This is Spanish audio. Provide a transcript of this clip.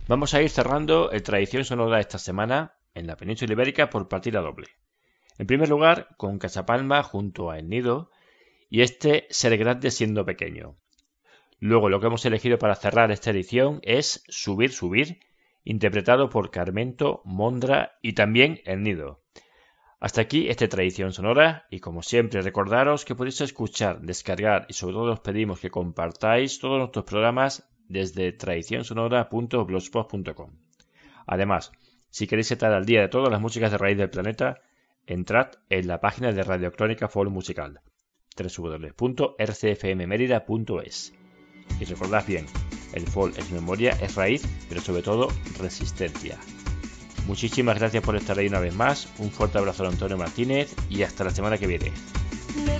Vamos a ir cerrando el Tradición Sonora de esta semana en la península ibérica por partida doble. En primer lugar, con Cachapalma junto a El Nido y Ser grande siendo pequeño. Luego lo que hemos elegido para cerrar esta edición es Subir, subir, interpretado por Carmento, Mondra y también El Nido. Hasta aquí esta Tradición Sonora y como siempre recordaros que podéis escuchar, descargar y sobre todo os pedimos que compartáis todos nuestros programas desde tradicionsonora.blogspot.com. Además, si queréis estar al día de todas las músicas de raíz del planeta, entrad en la página de Radiocrónica Folk Musical www.rcfmmerida.es. Y recordad bien, el folk es memoria, es raíz, pero sobre todo resistencia. Muchísimas gracias por estar ahí una vez más, un fuerte abrazo a Antonio Martínez y hasta la semana que viene.